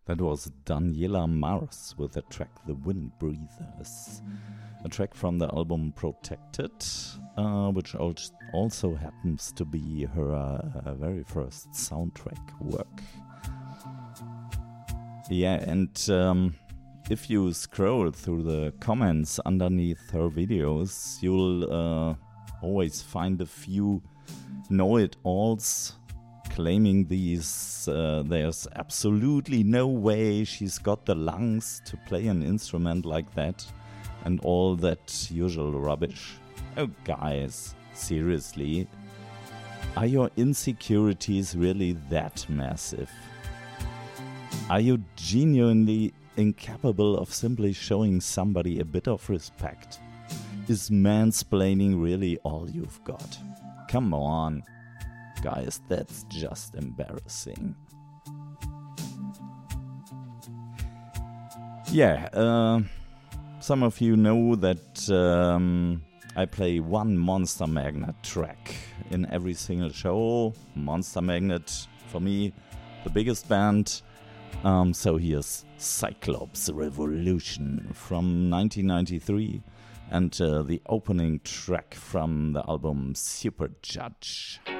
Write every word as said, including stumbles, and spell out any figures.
That was Daniela Mars with the track The Wind Breathers, a track from the album Protected, uh, which also happens to be her uh, very first soundtrack work. Yeah, and um, if you scroll through the comments underneath her videos, you'll uh, always find a few know-it-alls claiming these, uh, there's absolutely no way she's got the lungs to play an instrument like that, and all that usual rubbish. Oh guys, seriously? Are your insecurities really that massive? Are you genuinely incapable of simply showing somebody a bit of respect? Is mansplaining really all you've got? Come on. Guys, that's just embarrassing. Yeah, uh, some of you know that um, I play one Monster Magnet track in every single show. Monster Magnet, for me, the biggest band. Um, so here's Cyclops Revolution from nineteen ninety-three and uh, the opening track from the album Super Judge.